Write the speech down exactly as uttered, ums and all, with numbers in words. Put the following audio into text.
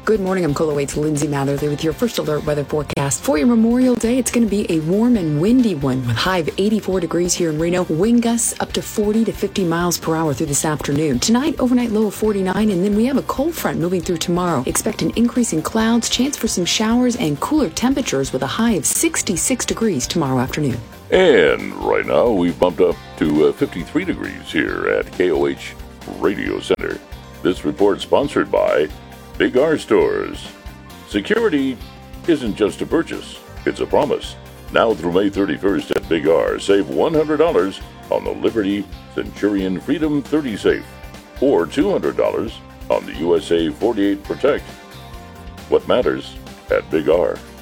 Good morning, I'm Cola Waits Lindsay Matherly with your first alert weather forecast. For your Memorial Day, it's going to be a warm and windy one with high of eighty-four degrees here in Reno. Wind gusts up to forty to fifty miles per hour through this afternoon. Tonight, overnight low of forty-nine, and then we have a cold front moving through tomorrow. Expect an increase in clouds, chance for some showers, and cooler temperatures with a high of sixty-six degrees tomorrow afternoon. And right now, we've bumped up to uh, fifty-three degrees here at K O H Radio Center. This report sponsored by Big R Stores. Security isn't just a purchase, it's a promise. Now through May thirty-first at Big R, save one hundred dollars on the Liberty Centurion Freedom thirty Safe or two hundred dollars on the U S A forty-eight Protect. What matters at Big R?